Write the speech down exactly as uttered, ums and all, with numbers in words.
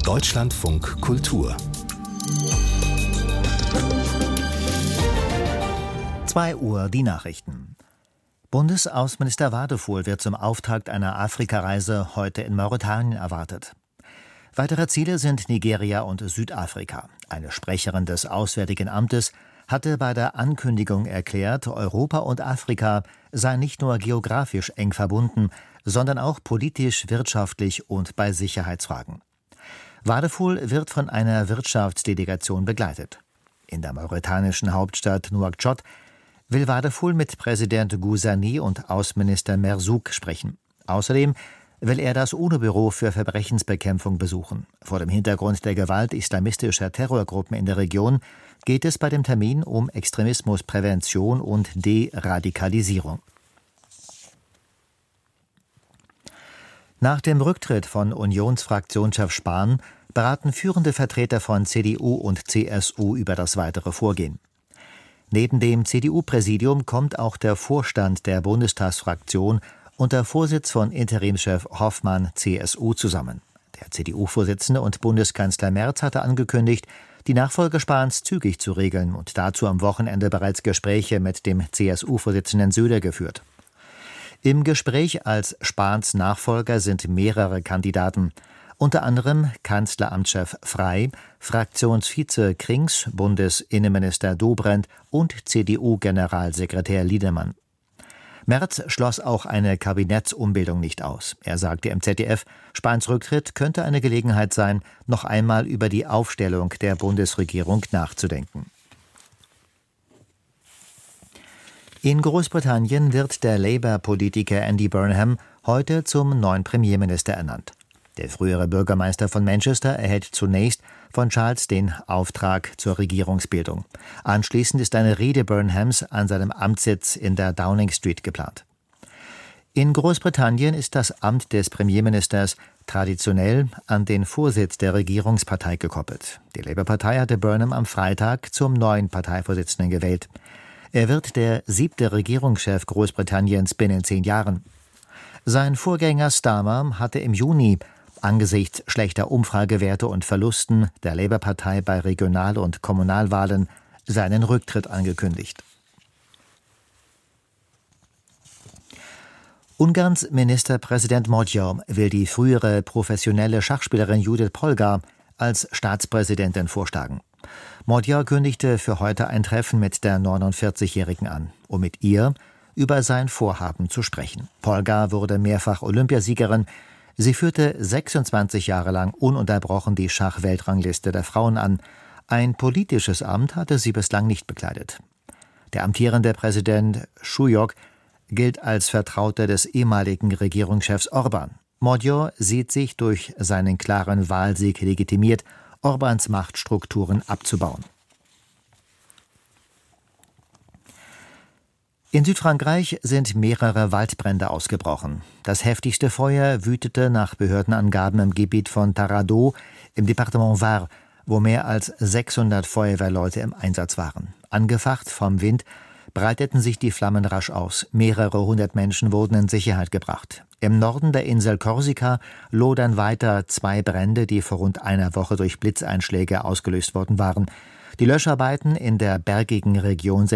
Deutschlandfunk Kultur. zwei Uhr die Nachrichten. Bundesaußenminister Wadefuhl wird zum Auftakt einer Afrikareise heute in Mauretanien erwartet. Weitere Ziele sind Nigeria und Südafrika. Eine Sprecherin des Auswärtigen Amtes hatte bei der Ankündigung erklärt, Europa und Afrika seien nicht nur geografisch eng verbunden, sondern auch politisch, wirtschaftlich und bei Sicherheitsfragen. Wadefuhl wird von einer Wirtschaftsdelegation begleitet. In der mauretanischen Hauptstadt Nouakchott will Wadefuhl mit Präsident Gouzaní und Außenminister Merzouk sprechen. Außerdem will er das UNO-Büro für Verbrechensbekämpfung besuchen. Vor dem Hintergrund der Gewalt islamistischer Terrorgruppen in der Region geht es bei dem Termin um Extremismusprävention und Deradikalisierung. Nach dem Rücktritt von Unionsfraktionschef Spahn beraten führende Vertreter von C D U und C S U über das weitere Vorgehen. Neben dem C D U-Präsidium kommt auch der Vorstand der Bundestagsfraktion unter Vorsitz von Interimschef Hoffmann C S U zusammen. Der C D U-Vorsitzende und Bundeskanzler Merz hatte angekündigt, die Nachfolge Spahns zügig zu regeln und dazu am Wochenende bereits Gespräche mit dem C S U-Vorsitzenden Söder geführt. Im Gespräch als Spahns Nachfolger sind mehrere Kandidaten, unter anderem Kanzleramtschef Frey, Fraktionsvize Krings, Bundesinnenminister Dobrindt und C D U-Generalsekretär Liedemann. Merz schloss auch eine Kabinettsumbildung nicht aus. Er sagte im Z D F, Spahns Rücktritt könnte eine Gelegenheit sein, noch einmal über die Aufstellung der Bundesregierung nachzudenken. In Großbritannien wird der Labour-Politiker Andy Burnham heute zum neuen Premierminister ernannt. Der frühere Bürgermeister von Manchester erhält zunächst von Charles den Auftrag zur Regierungsbildung. Anschließend ist eine Rede Burnhams an seinem Amtssitz in der Downing Street geplant. In Großbritannien ist das Amt des Premierministers traditionell an den Vorsitz der Regierungspartei gekoppelt. Die Labour-Partei hatte Burnham am Freitag zum neuen Parteivorsitzenden gewählt. Er wird der siebte Regierungschef Großbritanniens binnen zehn Jahren. Sein Vorgänger Starmer hatte im Juni angesichts schlechter Umfragewerte und Verlusten der Labour-Partei bei Regional- und Kommunalwahlen seinen Rücktritt angekündigt. Ungarns Ministerpräsident Magyar will die frühere professionelle Schachspielerin Judith Polgar als Staatspräsidentin vorschlagen. Magyar kündigte für heute ein Treffen mit der neunundvierzigjährigen an, um mit ihr über sein Vorhaben zu sprechen. Polgar wurde mehrfach Olympiasiegerin. Sie führte sechsundzwanzig Jahre lang ununterbrochen die Schachweltrangliste der Frauen an. Ein politisches Amt hatte sie bislang nicht bekleidet. Der amtierende Präsident Schujok gilt als Vertrauter des ehemaligen Regierungschefs Orbán. Magyar sieht sich durch seinen klaren Wahlsieg legitimiert, Orbáns Machtstrukturen abzubauen. In Südfrankreich sind mehrere Waldbrände ausgebrochen. Das heftigste Feuer wütete nach Behördenangaben im Gebiet von Taradot im Departement Var, wo mehr als sechshundert Feuerwehrleute im Einsatz waren. Angefacht vom Wind breiteten sich die Flammen rasch aus. Mehrere hundert Menschen wurden in Sicherheit gebracht. Im Norden der Insel Korsika lodern weiter zwei Brände, die vor rund einer Woche durch Blitzeinschläge ausgelöst worden waren. Die Löscharbeiten in der bergigen Region